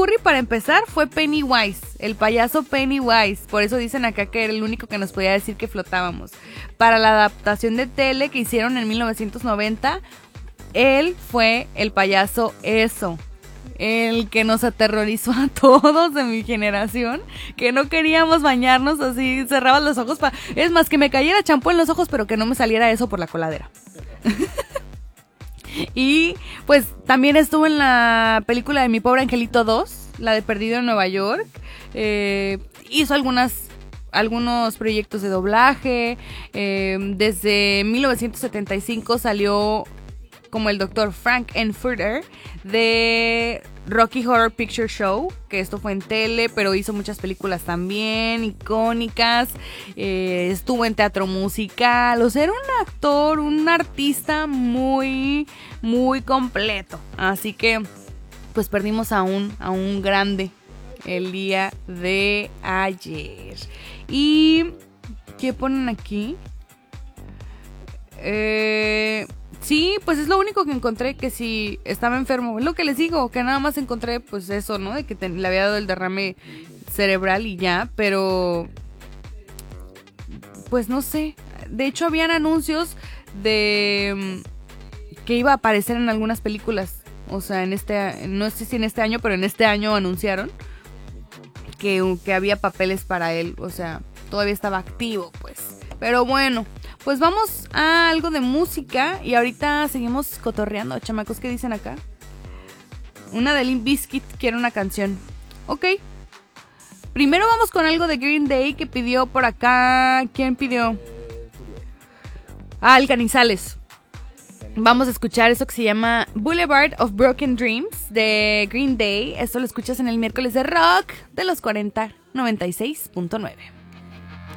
Curry, para empezar, fue Pennywise, el payaso Pennywise. Por eso dicen acá que era el único que nos podía decir que flotábamos. Para la adaptación de tele que hicieron en 1990, él fue el payaso Eso. El que nos aterrorizó a todos de mi generación, que no queríamos bañarnos así, cerrabas los ojos. Es más, que me cayera champú en los ojos, pero que no me saliera eso por la coladera. Y pues también estuvo en la película de Mi Pobre Angelito 2, la de Perdido en Nueva York. Hizo algunos proyectos de doblaje. Desde 1975 salió como el Dr. Frankenfurter de Rocky Horror Picture Show, que esto fue en tele, pero hizo muchas películas también icónicas. Estuvo en teatro musical. O sea, era un actor, un artista muy, muy completo. Así que pues perdimos a un grande el día de ayer. ¿Y qué ponen aquí? Sí, pues es lo único que encontré, que si estaba enfermo. Es lo que les digo, que nada más encontré pues eso, ¿no? De que le había dado el derrame cerebral y ya, pero pues no sé. De hecho habían anuncios de que iba a aparecer en algunas películas. O sea, no sé si en este año, pero en este año anunciaron que había papeles para él. O sea, todavía estaba activo, pues. Pero bueno, pues vamos a algo de música y ahorita seguimos cotorreando. Chamacos, ¿qué dicen acá? Una de Limp Bizkit quiere una canción. Ok. Primero vamos con algo de Green Day que pidió por acá. ¿Quién pidió? El Canizales. Vamos a escuchar eso que se llama Boulevard of Broken Dreams de Green Day. Esto lo escuchas en el miércoles de rock de los 40, 96.9.